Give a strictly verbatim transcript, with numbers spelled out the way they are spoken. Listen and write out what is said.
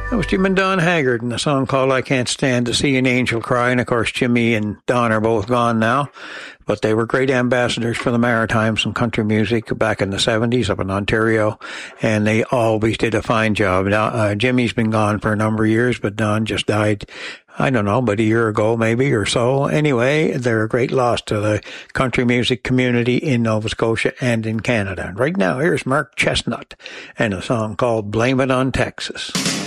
That was Jim and Don Haggard and a song called I Can't Stand to See an Angel Cry. And, of course, Jimmy and Don are both gone now. But they were great ambassadors for the Maritimes and country music back in the seventies up in Ontario. And they always did a fine job. Now, uh, Jimmy's been gone for a number of years, but Don just died, I don't know, about a year ago maybe or so. Anyway, they're a great loss to the country music community in Nova Scotia and in Canada. And right now, here's Mark Chestnut and a song called Blame It on Texas.